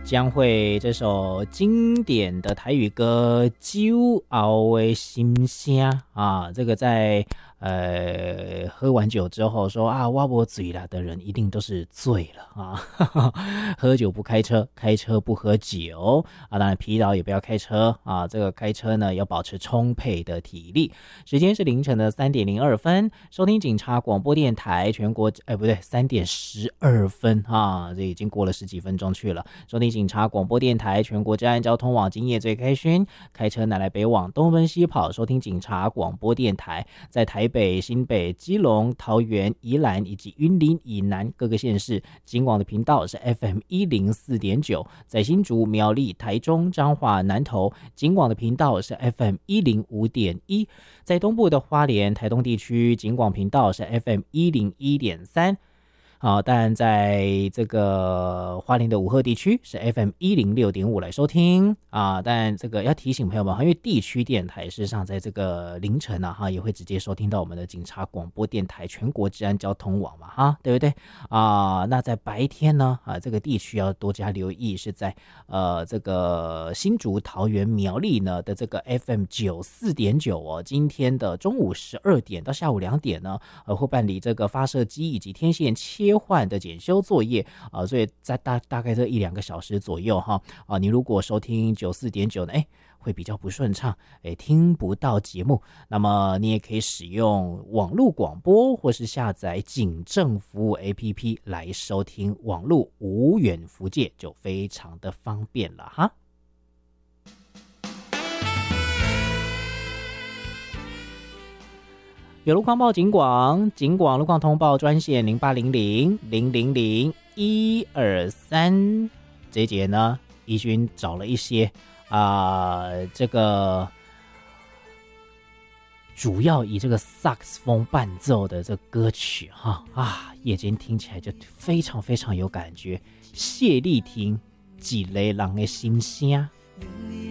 将会这首经典的台语歌《酒后的心声》啊，这个在喝完酒之后说啊我没醉了的人一定都是醉了啊喝酒不开车，开车不喝酒啊，当然疲劳也不要开车啊，这个开车呢要保持充沛的体力。时间是凌晨的3点02分，收听警察广播电台全国不对3点12分啊，这已经过了10几分钟去了。收听警察广播电台全国治安交通网，今夜最开勋，开车南来北往，东奔西跑，收听警察广播电台，在台北、新北、基隆、桃园、宜兰以及云林以南各个县市，警广的频道是 FM104.9， 在新竹、苗栗、台中、彰化、南投，警广的频道是 FM105.1， 在东部的花莲、台东地区，警广频道是 FM101.3。但在这个花莲的武鹤地区是 FM106.5 来收听啊。但这个要提醒朋友们，因为地区电台事实上在这个凌晨也会直接收听到我们的警察广播电台全国治安交通网嘛对不对那在白天呢这个地区要多加留意，是在这个新竹、桃园、苗栗呢的这个 FM94.9今天的中午12点到下午2点呢会办理这个发射机以及天线切换的检修作业所以在大概这1-2个小时左右你如果收听94.9呢会比较不顺畅听不到节目，那么你也可以使用网络广播或是下载警政服务 APP 来收听网络无远弗届，就非常的方便了哈。有路况报警广，警广路况通报专线0800-000-123。这一节呢，怡君找了一些这个主要以这个萨克斯风伴奏的这歌曲夜间听起来就非常非常有感觉。谢丽婷《一个人的心声》。